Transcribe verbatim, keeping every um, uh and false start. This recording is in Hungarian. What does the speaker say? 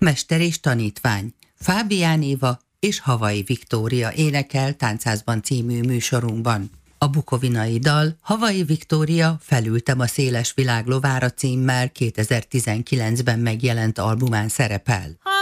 Mester és tanítvány, Fábián Éva és Havai Viktória énekel Táncházban című műsorunkban. A bukovinai dal Havai Viktória Felültem a széles világ lovára címmel kétezer-tizenkilencben megjelent albumán szerepel.